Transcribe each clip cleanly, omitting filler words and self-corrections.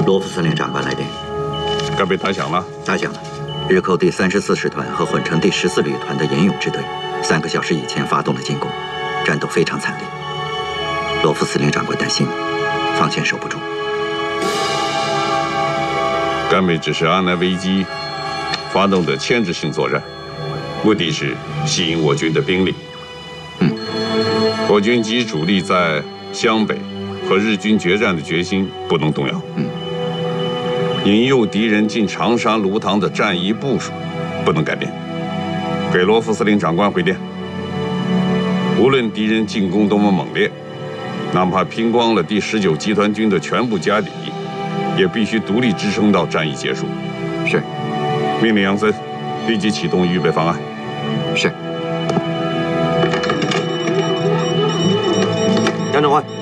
罗夫司令长官来电， 该被打响了。 打响了。日寇第34师团和混成第14旅团的严勇支队，3个小时以前发动了进攻，战斗非常惨烈。罗夫司令长官担心，防线守不住。 甘美指示阿南危机发动的牵制性作战，目的是吸引我军的兵力。我军集主力在湘北和日军决战的决心不能动摇。引诱敌人进长沙、芦塘的战役部署不能改变。给罗夫司令长官回电，无论敌人进攻多么猛烈，哪怕拼光了第19集团军的全部家底，也必须独立支撑到战役结束。 是。 命令杨森立即启动预备方案。 是。 杨长官，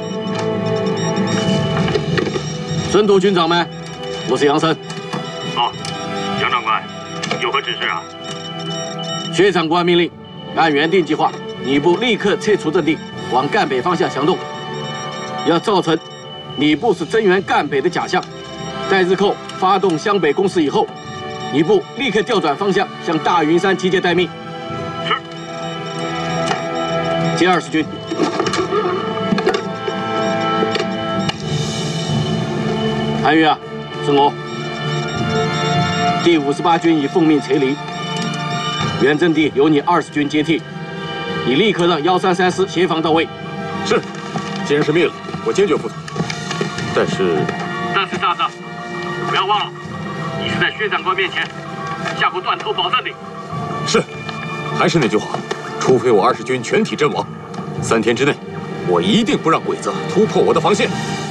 孙督军长们，我是杨森。 好，杨长官，有何指示啊？ 薛长官命令，按原定计划，你部立刻撤出阵地，往赣北方向行动，要造成你部是增援赣北的假象。在日寇发动湘北攻势以后，你部立刻调转方向，向大云山集结待命。 是。 接20军。韩愈啊，是我。第58军已奉命撤离，原阵地由你20军接替，你立刻让133师协防到位。 是，既然是命令，我坚决服从。但是， 大子，不要忘了，你是在薛长官面前下过断头保证的。 是，还是那句话，除非我20军全体阵亡，3天之内，我一定不让鬼子突破我的防线。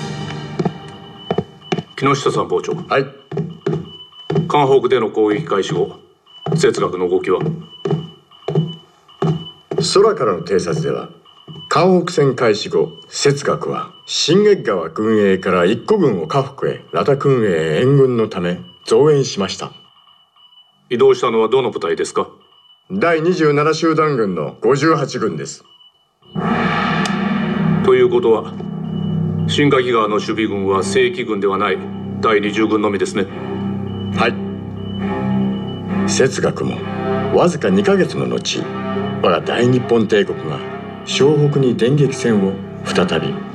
木下参謀長。 はい。 関北での攻撃開始後、哲学の動きは？ 空からの偵察では、関北戦開始後、哲学は新月川軍営から一個軍を河北へ、ラタ軍営援軍のため増援しました。 移動したのはどの部隊ですか？ 第27集団軍の58軍です。 ということは、新垣川の守備軍は正規軍ではない第20軍のみですね。 はい。哲学もわずか2ヶ月の後、我が大日本帝国が湘北に電撃戦を再び